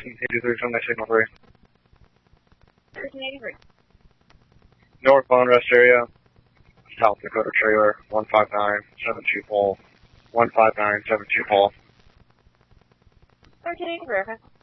1383, Sunday Signal 3. 1383. Northbound rest area, South Dakota trailer, 15972 pole, 15972 pole. 1383, okay.